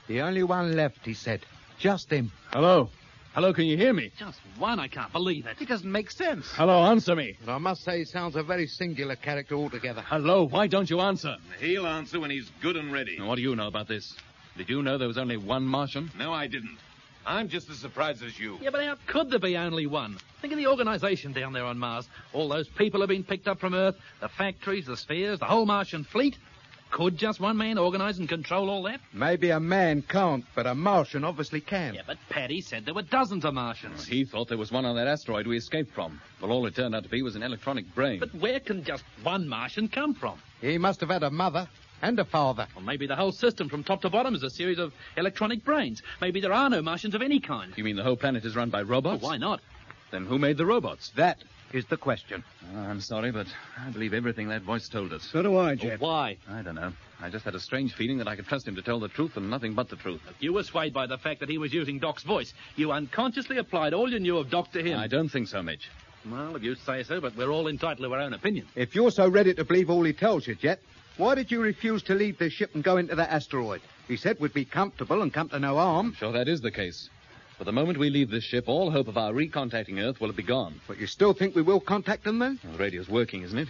The only one left, he said. Just him. Hello? Hello, can you hear me? Just one? I can't believe it. It doesn't make sense. Hello, answer me. But I must say he sounds a very singular character altogether. Hello, why don't you answer? He'll answer when he's good and ready. What do you know about this? Did you know there was only one Martian? No, I didn't. I'm just as surprised as you. Yeah, but how could there be only one? Think of the organisation down there on Mars. All those people have been picked up from Earth, the factories, the spheres, the whole Martian fleet. Could just one man organise and control all that? Maybe a man can't, but a Martian obviously can. Yeah, but Paddy said there were dozens of Martians. He thought there was one on that asteroid we escaped from. Well, all it turned out to be was an electronic brain. But where can just one Martian come from? He must have had a mother and a father. Or maybe the whole system from top to bottom is a series of electronic brains. Maybe there are no Martians of any kind. You mean the whole planet is run by robots? Well, why not? Then who made the robots? That is the question. I'm sorry, but I believe everything that voice told us. So do I, Jet. Why? I don't know. I just had a strange feeling that I could trust him to tell the truth and nothing but the truth. You were swayed by the fact that he was using Doc's voice. You unconsciously applied all you knew of Doc to him. I don't think so, Mitch. Well, if you say so, but we're all entitled to our own opinion. If you're so ready to believe all he tells you, Jet, why did you refuse to leave this ship and go into that asteroid? He said we'd be comfortable and come to no harm. I'm sure that is the case. But the moment we leave this ship, all hope of our recontacting Earth will be gone. But you still think we will contact them, then? Well, the radio's working, isn't it?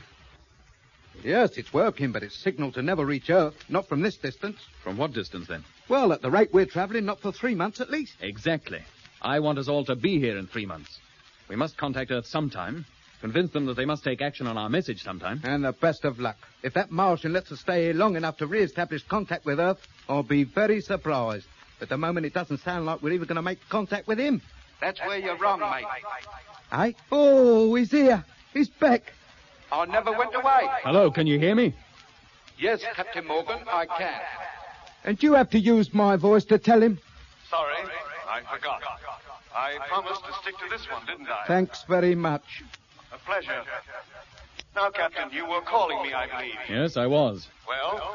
Yes, it's working, but its signal to never reach Earth. Not from this distance. From what distance, then? Well, at the rate we're travelling, not for 3 months at least. Exactly. I want us all to be here in 3 months. We must contact Earth sometime. Convince them that they must take action on our message sometime. And the best of luck. If that Martian lets us stay here long enough to re-establish contact with Earth, I'll be very surprised. At the moment, it doesn't sound like we're even going to make contact with him. That's where you're wrong, mate. Eh? Oh, he's here. He's back. I never went away. Hello, can you hear me? Yes, Captain Morgan, I can. And you have to use my voice to tell him? Sorry, I forgot. I promised to stick to this one, didn't I? Thanks very much. A pleasure. Now, Captain, you were calling me, I believe. Yes, I was. Well?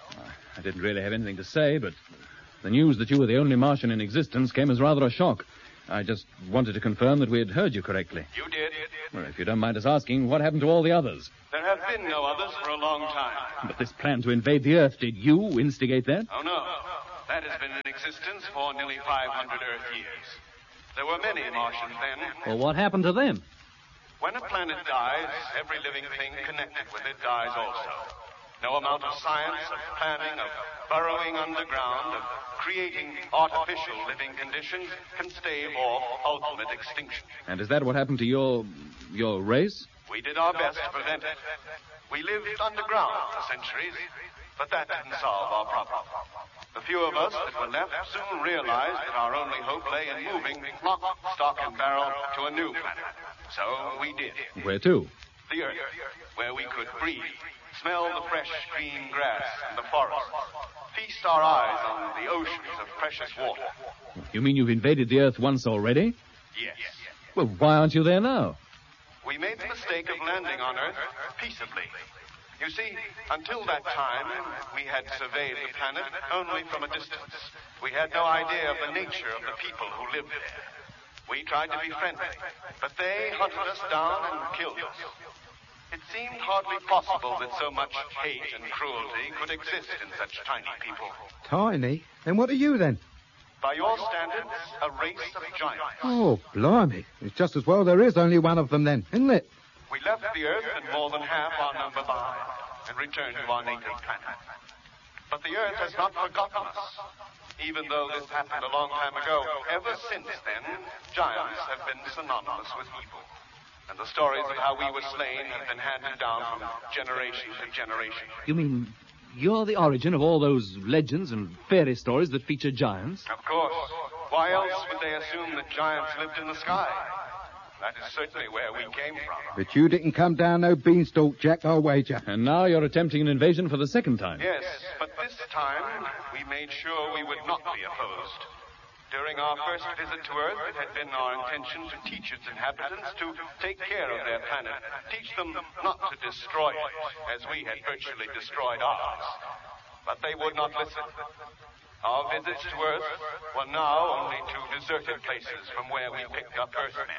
I didn't really have anything to say, but the news that you were the only Martian in existence came as rather a shock. I just wanted to confirm that we had heard you correctly. You did. Well, if you don't mind us asking, what happened to all the others? There have been no others for a long time. But this plan to invade the Earth, did you instigate that? Oh, no. That has been in existence for nearly 500 Earth years. There were many Martians then. Well, what happened to them? When a planet dies, every living thing connected with it dies also. No amount of science, of planning, of burrowing underground, of creating artificial living conditions can stave off ultimate extinction. And is that what happened to your race? We did our best to prevent it. We lived underground for centuries, but that didn't solve our problem. The few of us that were left soon realized that our only hope lay in moving lock, stock, and barrel to a new planet. So we did. Where to? The Earth, where we could breathe, smell the fresh green grass and the forest, feast our eyes on the oceans of precious water. You mean you've invaded the Earth once already? Yes. Well, why aren't you there now? We made the mistake of landing on Earth peaceably. You see, until that time, we had surveyed the planet only from a distance. We had no idea of the nature of the people who lived there. We tried to be friendly, but they hunted us down and killed us. It seemed hardly possible that so much hate and cruelty could exist in such tiny people. Tiny? Then what are you, then? By your standards, a race of giants. Oh, blimey. It's just as well there is only one of them, then, isn't it? We left the Earth and more than half our number behind and returned to our native planet. But the Earth has not forgotten us. Even though this happened a long time ago, ever since then, giants have been synonymous with evil. And the stories of how we were slain have been handed down from generation to generation. You mean you're the origin of all those legends and fairy stories that feature giants? Of course. Why else would they assume that giants lived in the sky? That is certainly where we came from. But you didn't come down no beanstalk, Jack, I'll wager. And now you're attempting an invasion for the second time. Yes, but this time we made sure we would not be opposed. During our first visit to Earth, it had been our intention to teach its inhabitants to take care of their planet, teach them not to destroy it, as we had virtually destroyed ours. But they would not listen. Our visits to Earth were now only to deserted places from where we picked up Earthmen.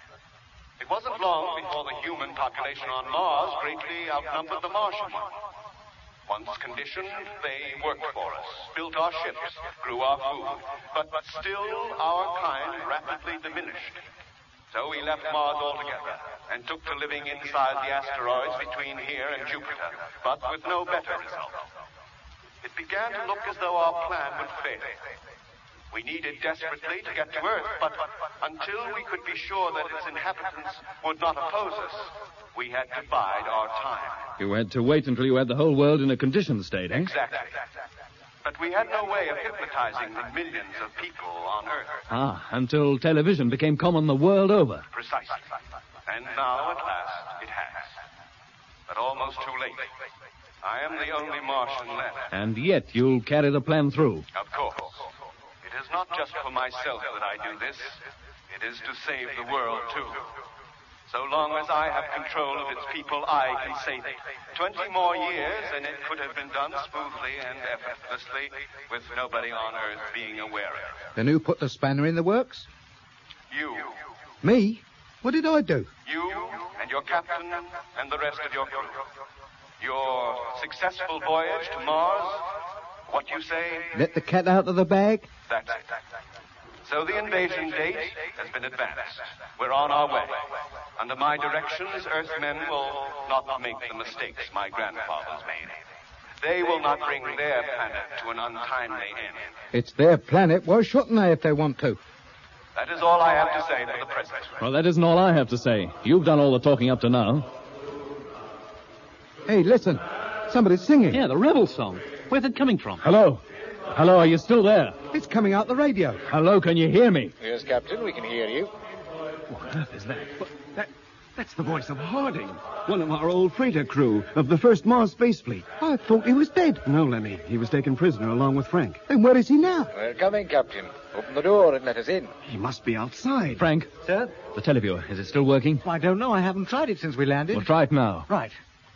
It wasn't long before the human population on Mars greatly outnumbered the Martian one. Once conditioned, they worked for us, built our ships, grew our food. But still, our kind rapidly diminished. So we left Mars altogether and took to living inside the asteroids between here and Jupiter, but with no better result. It began to look as though our plan would fail. We needed desperately to get to Earth, but until we could be sure that its inhabitants would not oppose us, we had to bide our time. You had to wait until you had the whole world in a conditioned state, eh? Exactly. But we had no way of hypnotizing the millions of people on Earth. Until television became common the world over. Precisely. And now, at last, it has. But almost too late. I am the only Martian left. And yet you'll carry the plan through. Of course. It is not just for myself that I do this. It is to save the world, too. So long as I have control of its people, I can save it. 20 more years, and it could have been done smoothly and effortlessly, with nobody on Earth being aware of it. Then who put the spanner in the works? You. Me? What did I do? You and your captain and the rest of your crew. Your successful voyage to Mars, what you say? Let the cat out of the bag? That's it. So the invasion date has been advanced. We're on our way. Under my directions, Earthmen will not make the mistakes my grandfathers made. They will not bring their planet to an untimely end. It's their planet. Why shouldn't they if they want to? That is all I have to say for the present. Well, that isn't all I have to say. You've done all the talking up to now. Hey, listen. Somebody's singing. Yeah, the rebel song. Where's it coming from? Hello? Hello, are you still there? It's coming out the radio. Hello, can you hear me? Yes, Captain, we can hear you. What on earth is that? That's the voice of Harding, one of our old freighter crew of the first Mars space fleet. I thought he was dead. No, Lemmy. He was taken prisoner along with Frank. Then where is he now? We're coming, Captain. Open the door and let us in. He must be outside. Frank, Sir? the televiewer, is it still working? I don't know. I haven't tried it since we landed. Well, try it now. Right.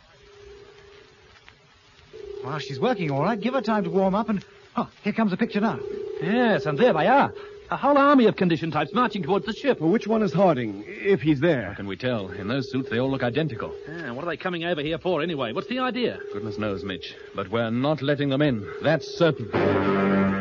Well, she's working all right. Give her time to warm up and... Oh, here comes the picture now. Yes, and there they are. A whole army of condition types marching towards the ship. Well, which one is Harding, if he's there? How can we tell? In those suits, they all look identical. Yeah, what are they coming over here for anyway? What's the idea? Goodness knows, Mitch. But we're not letting them in. That's certain.